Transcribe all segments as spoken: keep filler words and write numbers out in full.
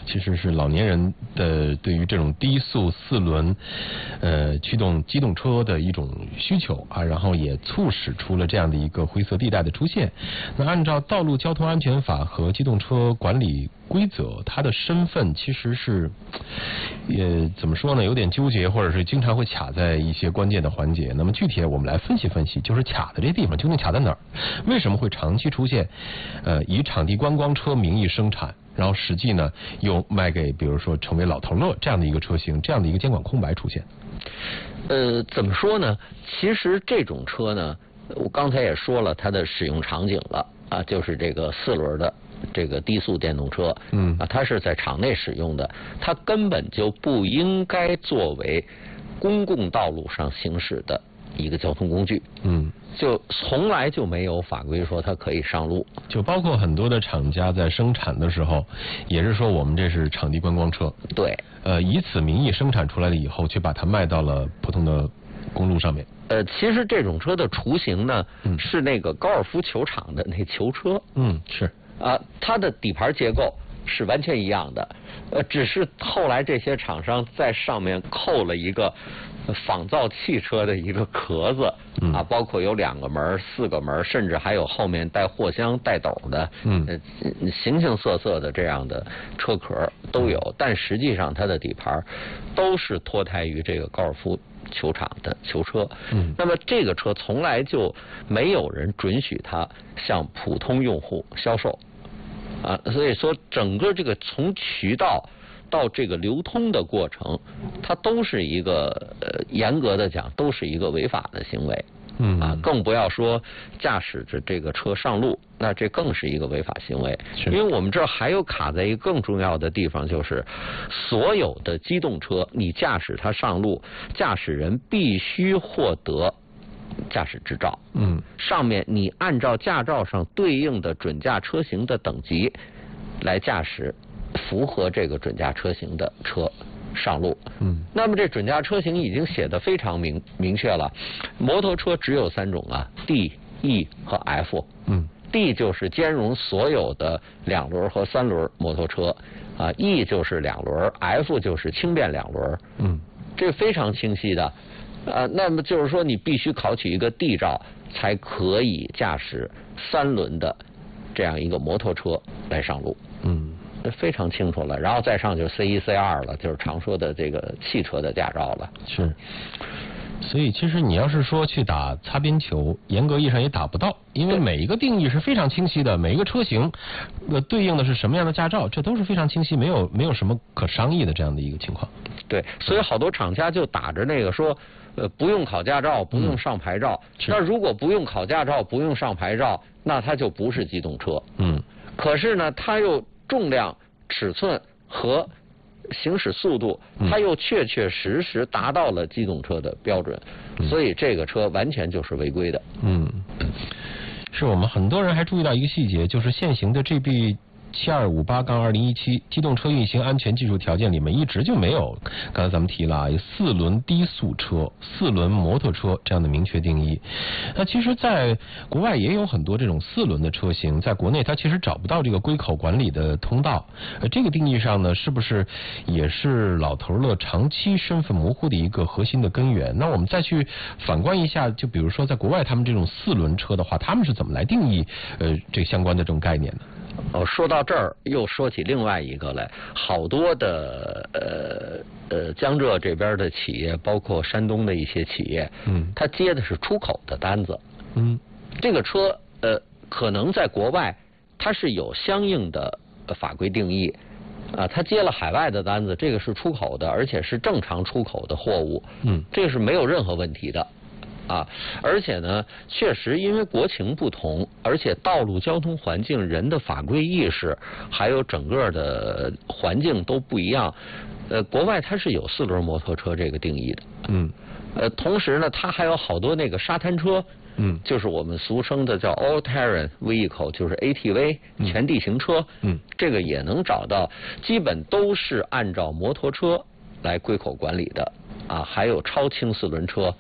其实是老年人的对于这种低速四轮呃驱动机动车的一种需求啊，然后也促使出了这样的一个灰色地带的出现。那按照道路交通安全法和机动车管理规则，它的身份其实是也怎么说呢，有点纠结，或者是经常会卡在一些关键的环节。那么具体我们来分析分析，就是卡的这地方究竟卡在哪儿？为什么会长期出现呃以场地观光车名义生产，然后实际呢又卖给比如说成为老头乐这样的一个车型，这样的一个监管空白出现？ 呃，怎么说呢？其实这种车呢，我刚才也说了它的使用场景了啊，就是这个四轮的这个低速电动车， 嗯啊，它是在场内使用的，它根本就不应该作为公共道路上行驶的一个交通工具， 嗯， 就从来就没有法规说它可以上路。 就包括很多的厂家在生产的时候，也是说我们这是场地观光车， 对， 呃，以此名义生产出来了以后，却把它卖到了普通的公路上面。 呃，其实这种车的雏形呢， 嗯是那个高尔夫球场的那球车， 嗯，是啊，它的底盘结构是完全一样的，呃，只是后来这些厂商在上面扣了一个仿造汽车的一个壳子， 嗯啊，包括有两个门、四个门，甚至还有后面带货箱、带斗的， 嗯呃，形形色色的这样的车壳都有，但实际上它的底盘都是脱胎于这个高尔夫球场的球车。 嗯， 那么这个车从来就没有人准许它向普通用户销售。啊，所以说整个这个从渠道到这个流通的过程，它都是一个呃严格的讲都是一个违法的行为。 嗯啊，更不要说驾驶着这个车上路，那这更是一个违法行为。 是因为我们这儿还有卡在一个更重要的地方，就是所有的机动车，你驾驶它上路，驾驶人必须获得驾驶执照， 嗯， 上面你按照驾照上对应的准驾车型的等级来驾驶符合这个准驾车型的车上路。 嗯， 那么这准驾车型已经写得非常明明确了，摩托车只有三种啊 ，D、E 和 F。 嗯 D 就是兼容所有的两轮和三轮摩托车，啊 E 就是两轮 ，F 就是轻便两轮。 嗯， 这非常清晰的。啊，那么就是说，你必须考取一个 D 照，才可以驾驶三轮的这样一个摩托车来上路。 嗯， 这非常清楚了。然后再上就是 C 一 C 二了，就是常说的这个汽车的驾照了。 是。所以其实你要是说去打擦边球，严格意义上也打不到，因为每一个定义是非常清晰的，每一个车型呃对应的是什么样的驾照，这都是非常清晰，没有没有什么可商议的这样的一个情况。 对，所以好多厂家就打着那个说，呃，不用考驾照，不用上牌照。 嗯、 那如果不用考驾照，不用上牌照，那它就不是机动车。 嗯。 可是呢，它又重量、尺寸和行驶速度，它又确确实实达到了机动车的标准， 嗯、 所以这个车完全就是违规的。 嗯，是我们很多人还注意到一个细节，就是现行的 G B七二五八杠二零一七机动车运行安全技术条件里面一直就没有，刚才咱们提了啊，四轮低速车、四轮摩托车这样的明确定义。那其实在国外也有很多这种四轮的车型，在国内它其实找不到这个归口管理的通道。呃，这个定义上呢，是不是也是老头乐长期身份模糊的一个核心的根源？那我们再去反观一下，就比如说在国外他们这种四轮车的话，他们是怎么来定义呃这相关的这种概念呢？ 哦，说到这儿又说起另外一个来，好多的呃呃江浙这边的企业，包括山东的一些企业， 嗯， 他接的是出口的单子， 嗯， 这个车呃可能在国外它是有相应的法规定义，啊，他接了海外的单子，这个是出口的，而且是正常出口的货物， 嗯， 这个是没有任何问题的。啊，而且呢，确实因为国情不同，而且道路交通环境、人的法规意识，还有整个的环境都不一样。呃，国外它是有四轮摩托车这个定义的。 嗯。 呃，同时呢，它还有好多那个沙滩车。 嗯。 就是我们俗称的叫 all terrain vehicle， 就是 A T V 全地形车。 嗯。 这个也能找到，基本都是按照摩托车来归口管理的。啊，还有超轻四轮车，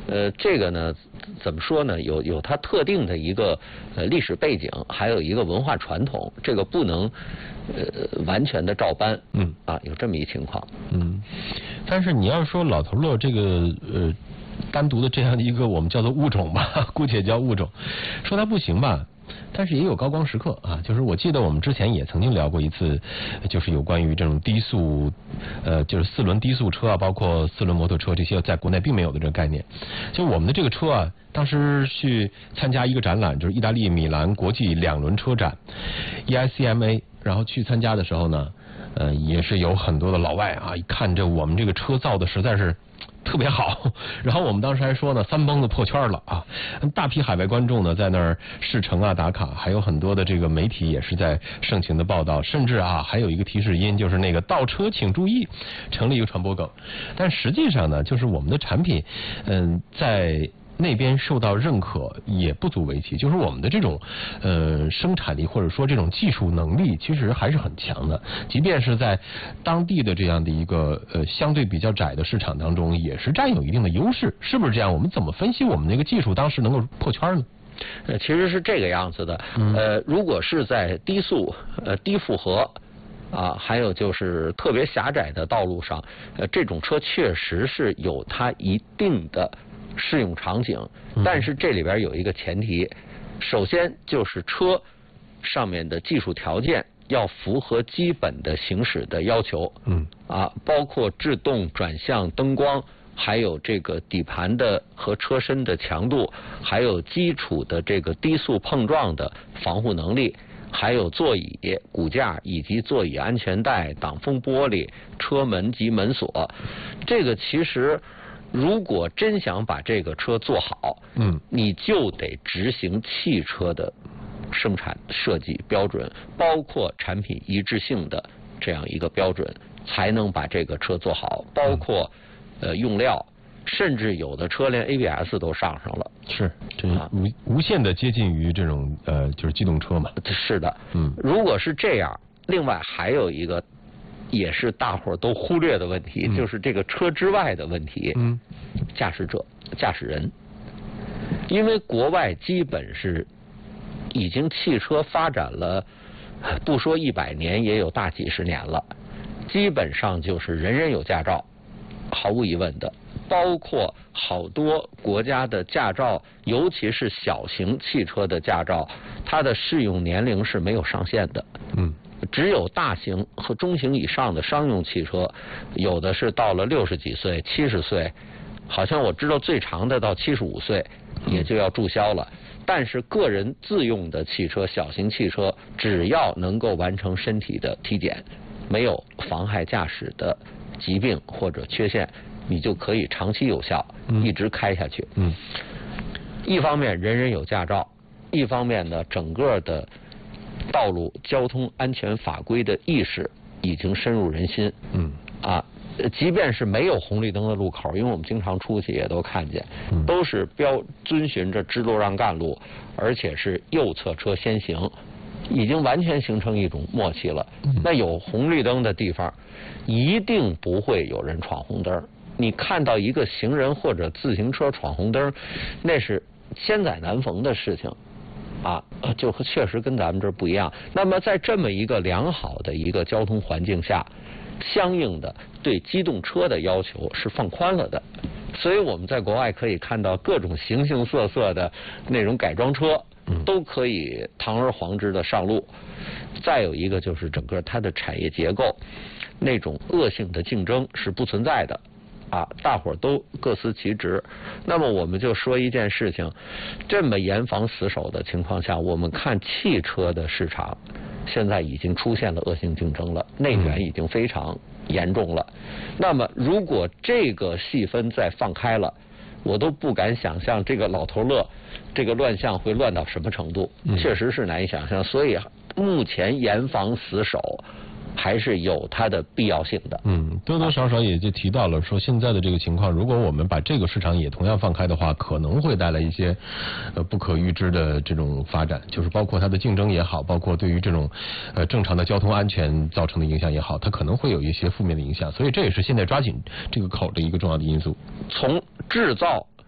呃，这个呢，怎么说呢？有有它特定的一个呃历史背景，还有一个文化传统，这个不能呃完全的照搬。 嗯， 啊，有这么一情况。 嗯，但是你要说老头乐这个呃单独的这样的一个我们叫做物种吧，姑且叫物种，说它不行吧。但是也有高光时刻啊，就是我记得我们之前也曾经聊过一次，就是有关于这种低速，呃，就是四轮低速车啊，包括四轮摩托车这些在国内并没有的这个概念。就我们的这个车啊，当时去参加一个展览，就是意大利米兰国际两轮车展 E I C M A， 然后去参加的时候呢，呃，也是有很多的老外啊，一看这我们这个车造的实在是特别好，然后我们当时还说呢，三蹦子破圈了啊！大批海外观众呢在那儿试乘啊打卡，还有很多的这个媒体也是在盛情的报道，甚至啊还有一个提示音，就是那个倒车请注意，成了一个传播梗。但实际上呢，就是我们的产品，嗯，在那边受到认可也不足为奇，就是我们的这种呃生产力或者说这种技术能力其实还是很强的，即便是在当地的这样的一个呃相对比较窄的市场当中，也是占有一定的优势，是不是这样？我们怎么分析我们那个技术当时能够破圈呢？ 呃，其实是这个样子的。嗯、呃，如果是在低速、呃低负荷啊，还有就是特别狭窄的道路上，呃，这种车确实是有它一定的适用场景，但是这里边有一个前提，首先就是车上面的技术条件要符合基本的行驶的要求，嗯，啊，包括制动、转向、灯光，还有这个底盘的和车身的强度，还有基础的这个低速碰撞的防护能力，还有座椅、骨架以及座椅安全带、挡风玻璃、车门及门锁，这个其实如果真想把这个车做好，嗯，你就得执行汽车的生产设计标准，包括产品一致性的这样一个标准，才能把这个车做好。包括呃用料，甚至有的车连 A B S 都上上了。 是，这无无限的接近于这种呃就是机动车嘛。 是的，嗯，如果是这样，另外还有一个。也是大伙儿都忽略的问题，嗯、就是这个车之外的问题。嗯，驾驶者、驾驶人，因为国外基本是已经汽车发展了，不说一百年，也有大几十年了，基本上就是人人有驾照，毫无疑问的。包括好多国家的驾照，尤其是小型汽车的驾照，它的适用年龄是没有上限的。嗯。只有大型和中型以上的商用汽车，有的是到了六十几岁、七十岁，好像我知道最长的到七十五岁也就要注销了。但是个人自用的汽车、小型汽车，只要能够完成身体的体检，没有妨害驾驶的疾病或者缺陷，你就可以长期有效，嗯、一直开下去。嗯，一方面人人有驾照，一方面呢，整个的道路交通安全法规的意识已经深入人心。嗯，啊，即便是没有红绿灯的路口，因为我们经常出去也都看见，嗯、都是标遵循着支路让干路，而且是右侧车先行，已经完全形成一种默契了。嗯、那有红绿灯的地方，一定不会有人闯红灯。你看到一个行人或者自行车闯红灯，那是千载难逢的事情。啊，就确实跟咱们这儿不一样。那么在这么一个良好的一个交通环境下，相应的对机动车的要求是放宽了的。所以我们在国外可以看到各种形形色色的那种改装车，都可以堂而皇之的上路。再有一个就是整个它的产业结构，那种恶性的竞争是不存在的。啊，大伙儿都各司其职。那么我们就说一件事情，这么严防死守的情况下，我们看汽车的市场现在已经出现了恶性竞争了，内卷已经非常严重了。那么如果这个细分再放开了，我都不敢想象这个老头乐这个乱象会乱到什么程度，确实是难以想象。所以目前严防死守还是有它的必要性的。 嗯，多多少少也就提到了说，现在的这个情况，如果我们把这个市场也同样放开的话，可能会带来一些呃不可预知的这种发展，就是包括它的竞争也好，包括对于这种呃正常的交通安全造成的影响也好，它可能会有一些负面的影响。所以这也是现在抓紧这个口的一个重要的因素。 从制造、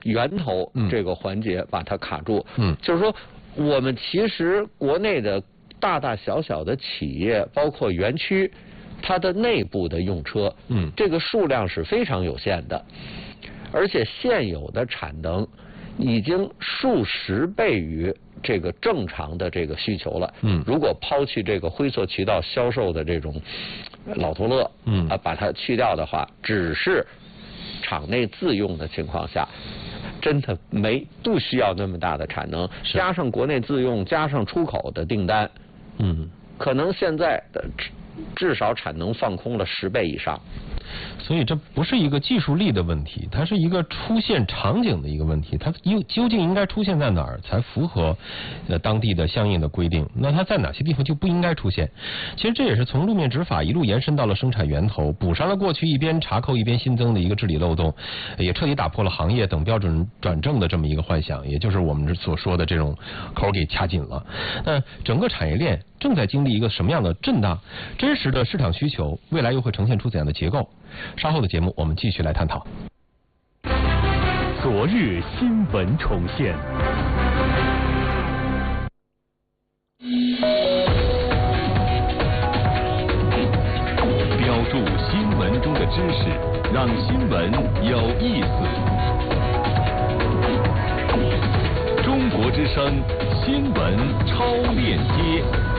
源头这个环节把它卡住。 嗯， 就是说我们其实国内的大大小小的企业，包括园区，它的内部的用车， 嗯， 这个数量是非常有限的，而且现有的产能已经数十倍于这个正常的这个需求了。 嗯， 如果抛弃这个灰色渠道销售的这种老头乐， 嗯啊，把它去掉的话，只是厂内自用的情况下，真的没不需要那么大的产能，加上国内自用，加上出口的订单， 嗯， 可能现在的至至少产能放空了十倍以上。 所以这不是一个技术力的问题，它是一个出现场景的一个问题。它究究竟应该出现在哪儿才符合呃当地的相应的规定？那它在哪些地方就不应该出现？其实这也是从路面执法一路延伸到了生产源头，补上了过去一边查扣一边新增的一个治理漏洞，也彻底打破了行业等标准转正的这么一个幻想，也就是我们所说的这种口给掐紧了。那整个产业链正在经历一个什么样的震荡？真实的市场需求未来又会呈现出怎样的结构？稍后的节目我们继续来探讨。 昨日新闻重现，标注新闻中的知识，让新闻有意思。中国之声新闻超链接。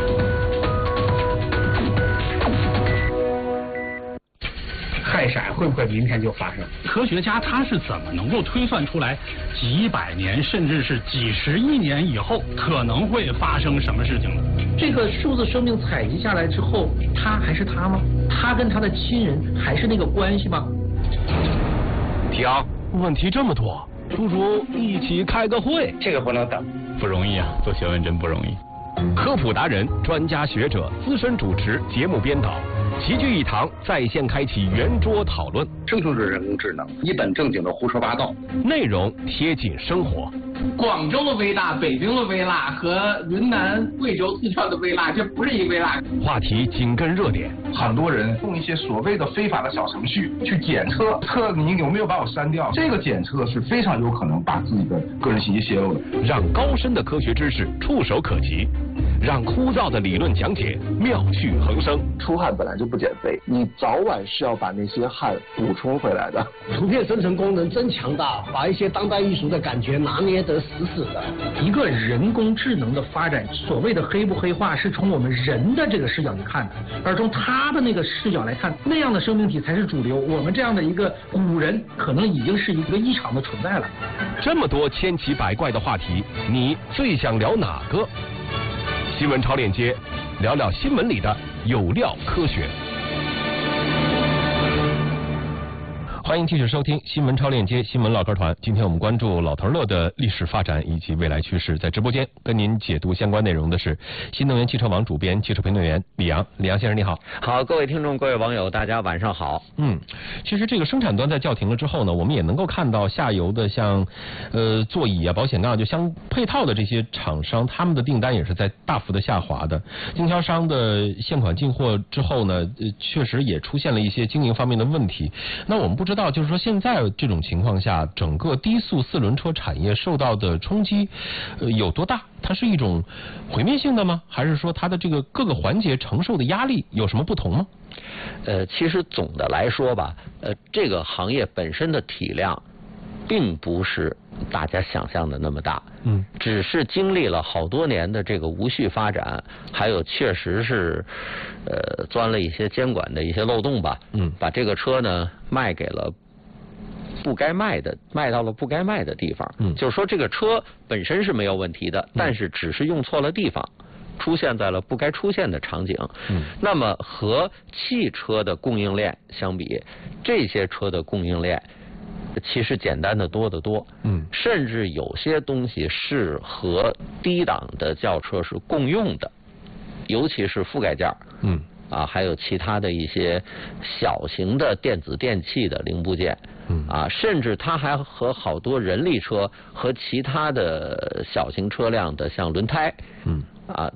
氦闪会不会明天就发生？ 科学家他是怎么能够推算出来几百年甚至是几十亿年以后可能会发生什么事情呢？ 这个数字生命采集下来之后，他还是他吗？他跟他的亲人还是那个关系吗？ 停，问题这么多，不如一起开个会。 这个不能等， 不容易啊，做学问真不容易。 科普达人、专家学者、资深主持、节目编导齐聚一堂，在线开启圆桌讨论。 生成式人工智能一本正经的胡说八道， 内容贴近生活。 广州的微辣、北京的微辣和云南、贵州、四川的微辣，这不是一微辣。 话题紧跟热点。 很多人用一些所谓的非法的小程序去检测，测你有没有把我删掉。这个检测是非常有可能把自己的个人信息泄露的。 让高深的科学知识触手可及，让枯燥的理论讲解妙趣横生。 出汗本来就不减肥，你早晚是要把那些汗补充回来的。 图片生成功能真强大，把一些当代艺术的感觉拿捏得死死的。 一个人工智能的发展，所谓的黑不黑化，是从我们人的这个视角去看的，而从他的那个视角来看，那样的生命体才是主流。我们这样的一个古人，可能已经是一个异常的存在了。 这么多千奇百怪的话题，你最想聊哪个？新闻超链接，聊聊新闻里的有料科学。欢迎继续收听新闻超链接新闻唠嗑团。今天我们关注老头乐的历史发展以及未来趋势，在直播间跟您解读相关内容的是新能源汽车网主编、汽车评论员李阳。李阳先生你好。 好，各位听众、各位网友，大家晚上好。 嗯，其实这个生产端在叫停了之后呢，我们也能够看到下游的像呃座椅啊、保险杠就相配套的这些厂商，他们的订单也是在大幅的下滑的。经销商的现款进货之后呢，呃，确实也出现了一些经营方面的问题。那我们不知道。到就是说，现在这种情况下，整个低速四轮车产业受到的冲击，呃，有多大？它是一种毁灭性的吗？还是说它的这个各个环节承受的压力有什么不同吗？ 呃，其实总的来说吧，呃，这个行业本身的体量，并不是大家想象的那么大。嗯，只是经历了好多年的这个无序发展，还有确实是呃钻了一些监管的一些漏洞吧。嗯，把这个车呢卖给了不该卖的，卖到了不该卖的地方。嗯，就是说这个车本身是没有问题的，嗯、但是只是用错了地方，出现在了不该出现的场景。嗯，那么和汽车的供应链相比，这些车的供应链其实简单的多得多，嗯，甚至有些东西是和低档的轿车是共用的，尤其是覆盖件，嗯，啊，还有其他的一些小型的电子电器的零部件，嗯，啊，甚至它还和好多人力车和其他的小型车辆的像轮胎，嗯，啊，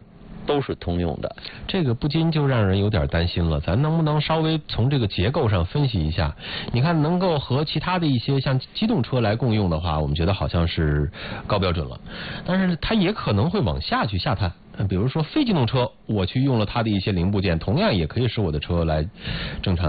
都是通用的。 这个不禁就让人有点担心了，咱能不能稍微从这个结构上分析一下？你看，能够和其他的一些像机动车来共用的话，我们觉得好像是高标准了，但是它也可能会往下去下探。比如说非机动车，我去用了它的一些零部件，同样也可以使我的车来正常